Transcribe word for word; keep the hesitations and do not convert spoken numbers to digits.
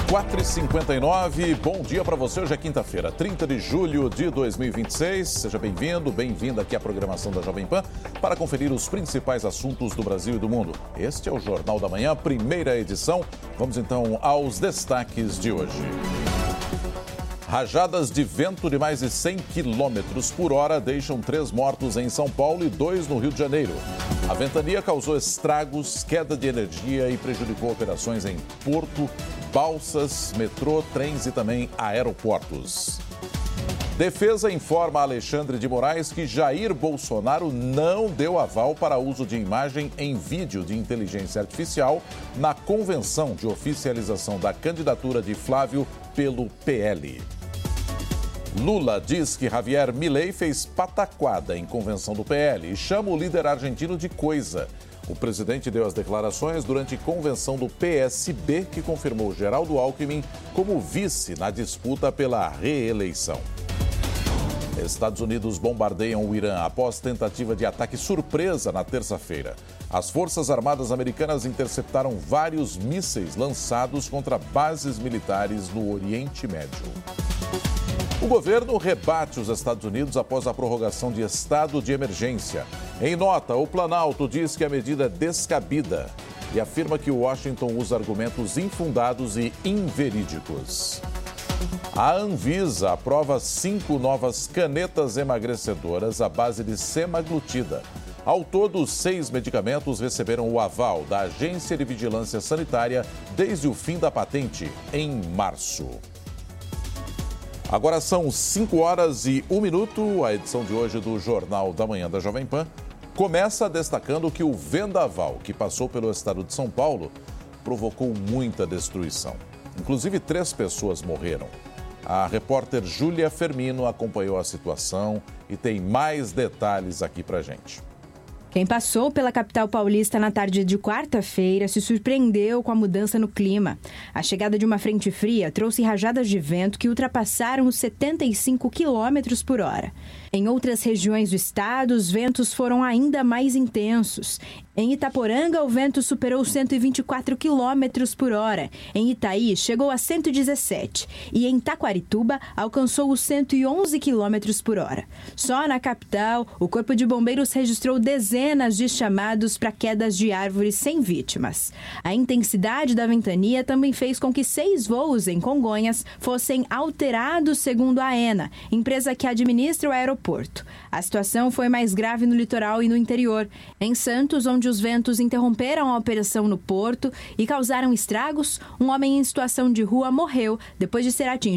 quatro e cinquenta e nove, bom dia para você. Hoje é quinta-feira, trinta de julho de dois mil e vinte e seis. Seja bem-vindo, bem-vinda aqui à programação da Jovem Pan para conferir os principais assuntos do Brasil e do mundo. Este é o Jornal da Manhã, primeira edição. Vamos então aos destaques de hoje. Rajadas de vento de mais de cem quilômetros por hora deixam três mortos em São Paulo e dois no Rio de Janeiro. A ventania causou estragos, queda de energia e prejudicou operações em porto, balsas, metrô, trens e também aeroportos. Defesa informa a Alexandre de Moraes que Jair Bolsonaro não deu aval para uso de imagem em vídeo de inteligência artificial na convenção de oficialização da candidatura de Flávio pelo P L. Lula diz que Javier Milei fez pataquada em convenção do P L e chama o líder argentino de coisa. O presidente deu as declarações durante convenção do P S B, que confirmou Geraldo Alckmin como vice na disputa pela reeleição. Estados Unidos bombardeiam o Irã após tentativa de ataque surpresa na terça-feira. As Forças Armadas Americanas interceptaram vários mísseis lançados contra bases militares no Oriente Médio. O governo rebate os Estados Unidos após a prorrogação de estado de emergência. Em nota, o Planalto diz que a medida é descabida e afirma que Washington usa argumentos infundados e inverídicos. A Anvisa aprova cinco novas canetas emagrecedoras à base de semaglutida. Ao todo, seis medicamentos receberam o aval da Agência de Vigilância Sanitária desde o fim da patente, em março. Agora são cinco horas e um minuto. A edição de hoje do Jornal da Manhã da Jovem Pan começa destacando que o vendaval que passou pelo estado de São Paulo provocou muita destruição. Inclusive, três pessoas morreram. A repórter Júlia Fermino acompanhou a situação e tem mais detalhes aqui pra gente. Quem passou pela capital paulista na tarde de quarta-feira se surpreendeu com a mudança no clima. A chegada de uma frente fria trouxe rajadas de vento que ultrapassaram os setenta e cinco quilômetros por hora. Em outras regiões do estado, os ventos foram ainda mais intensos. Em Itaporanga, o vento superou cento e vinte e quatro quilômetros por hora. Em Itaí, chegou a cento e dezessete. E em Taquarituba, alcançou os cento e onze quilômetros por hora. Só na capital, o Corpo de Bombeiros registrou dezenas de chamados para quedas de árvores sem vítimas. A intensidade da ventania também fez com que seis voos em Congonhas fossem alterados, segundo a AENA, empresa que administra o aeroporto. A situação foi mais grave no litoral e no interior. Em Santos, onde os ventos interromperam a operação no porto e causaram estragos, um homem em situação de rua morreu depois de ser atingido